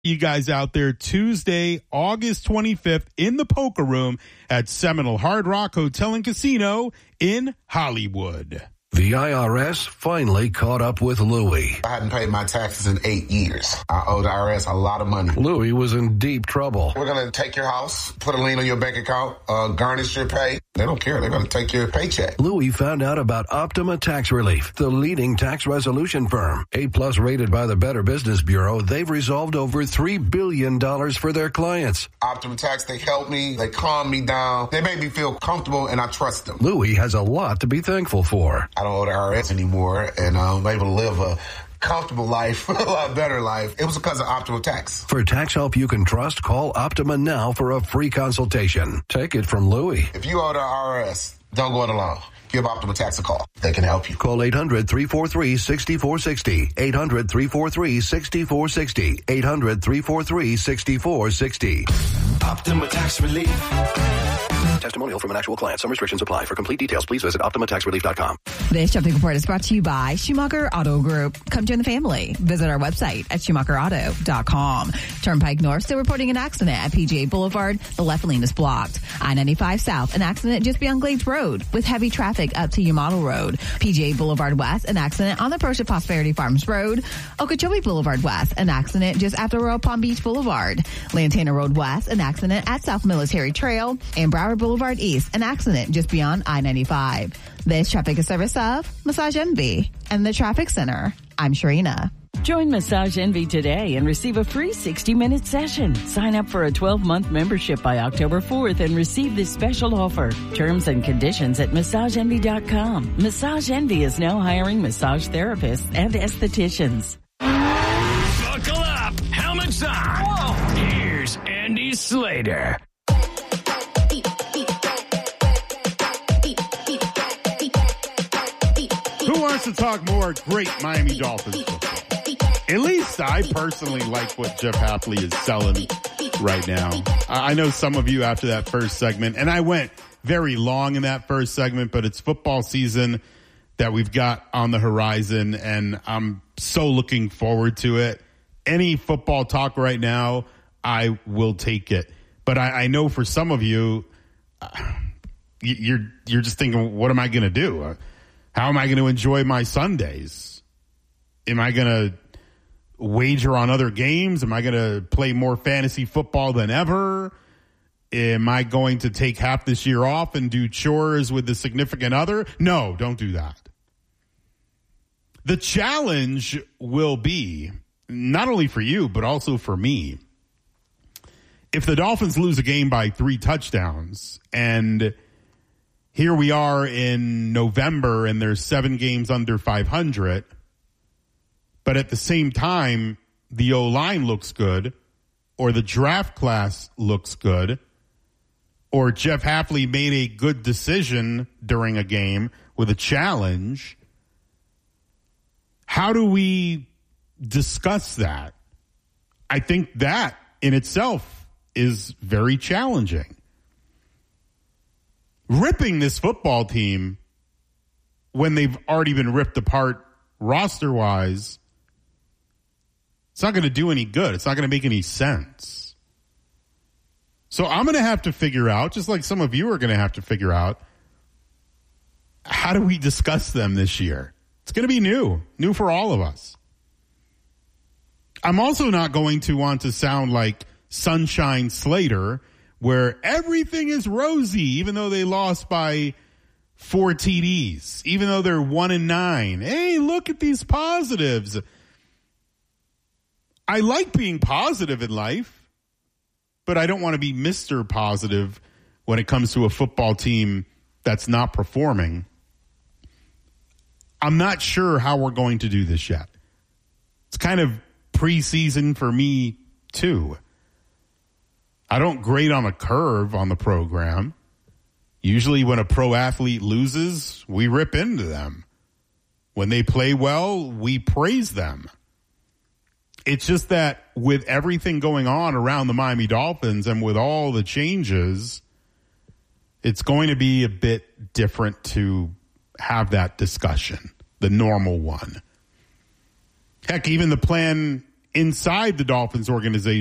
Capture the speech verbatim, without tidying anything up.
You guys out there Tuesday, August twenty-fifth in the Poker Room at Seminole Hard Rock Hotel and Casino in Hollywood. The I R S finally caught up with Louie. I hadn't paid my taxes in eight years. I owe the I R S a lot of money. Louie was in deep trouble. We're going to take your house, put a lien on your bank account, uh, garnish your pay. They don't care. They're going to take your paycheck. Louie found out about Optima Tax Relief, the leading tax resolution firm. A-plus rated by the Better Business Bureau, they've resolved over three billion dollars for their clients. Optima Tax, they help me. They calm me down. They make me feel comfortable, and I trust them. Louie has a lot to be thankful for. I don't owe the I R S anymore, and I'm able to live a comfortable life, a lot better life. It was because of Optima Tax. For tax help you can trust, call Optima now for a free consultation. Take it from Louie. If you owe the I R S, don't go it alone. Give Optima Tax a call. They can help you. Call eight hundred, three four three, six four six zero. eight hundred, three four three, six four six zero. eight hundred, three four three, six four six zero. Optima Tax Relief. Testimonial from an actual client. Some restrictions apply. For complete details, please visit Optima Tax Relief dot com. This Traffic Report is brought to you by Schumacher Auto Group. Come join the family. Visit our website at Schumacher Auto dot com. Turnpike North still reporting an accident at P G A Boulevard. The left lane is blocked. I ninety-five South, an accident just beyond Glades Road with heavy traffic up to Yamato Road. P G A Boulevard West, an accident on the approach to Prosperity Farms Road. Okeechobee Boulevard West, an accident just after Royal Palm Beach Boulevard. Lantana Road West, an accident at South Military Trail. And Broward Boulevard East, an accident just beyond I ninety-five. This traffic is service of Massage Envy and the Traffic Center. I'm Sharina. Join Massage Envy today and receive a free sixty-minute session. Sign up for a twelve-month membership by October fourth and receive this special offer. Terms and conditions at massage envy dot com. Massage Envy is now hiring massage therapists and estheticians. Buckle up. Helmets on. Whoa. Here's Andy Slater. Who wants to talk more great Miami Dolphins football? At least I personally like what Jeff Hafley is selling right now. I know some of you after that first segment, and I went very long in that first segment, but it's football season that we've got on the horizon, and I'm so looking forward to it. Any football talk right now, I will take it. But I, I know for some of you, uh, you're you're just thinking, what am I going to do? Uh, how am I going to enjoy my Sundays? Am I going to wager on other games? Am I going to play more fantasy football than ever? Am I going to take half this year off and do chores with the significant other? No, don't do that. The challenge will be, not only for you, but also for me, if the Dolphins lose a game by three touchdowns, and here we are in November and there's seven games under five hundred, but at the same time, the O-line looks good, or the draft class looks good, or Jeff Hafley made a good decision during a game with a challenge, how do we discuss that? I think that in itself is very challenging. Ripping this football team when they've already been ripped apart roster-wise, it's not going to do any good. It's not going to make any sense. So I'm going to have to figure out, just like some of you are going to have to figure out, how do we discuss them this year? It's going to be new, new for all of us. I'm also not going to want to sound like Sunshine Slater, where everything is rosy, even though they lost by four T Ds, even though they're one and nine. Hey, look at these positives. I like being positive in life, but I don't want to be Mister Positive when it comes to a football team that's not performing. I'm not sure how we're going to do this yet. It's kind of preseason for me, too. I don't grade on a curve on the program. Usually when a pro athlete loses, we rip into them. When they play well, we praise them. It's just that with everything going on around the Miami Dolphins and with all the changes, it's going to be a bit different to have that discussion, the normal one. Heck, even the plan inside the Dolphins organization